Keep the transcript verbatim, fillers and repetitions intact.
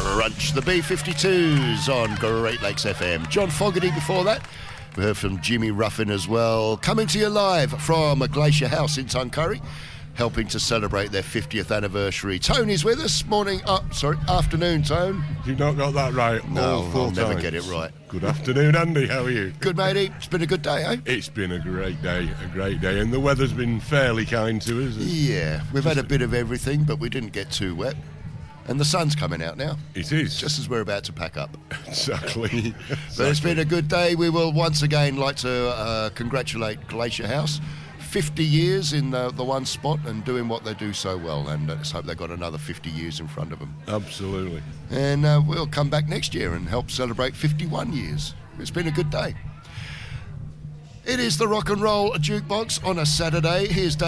Brunch, the B fifty-twos on Great Lakes F M. John Fogarty before that. We heard from Jimmy Ruffin as well. Coming to you live from Glacier House in Tuncurry, helping to celebrate their fiftieth anniversary. Tony's with us. Morning, uh, sorry, afternoon, Tone. You've not got that right. No, all four I'll never times. get it right. Good afternoon, Andy. How are you? Good, matey. It's been a good day, eh? It's been a great day, a great day. And the weather's been fairly kind to us. Yeah, we've had a bit of everything, but we didn't get too wet. And the sun's coming out now. It is. Just as we're about to pack up. Exactly. But it's been a good day. We will once again like to uh, congratulate Glacier House. fifty years in the, the one spot and doing what they do so well. And let's hope they've got another fifty years in front of them. Absolutely. And uh, we'll come back next year and help celebrate fifty-one years. It's been a good day. It is the Rock and Roll Jukebox on a Saturday. Here's Dave.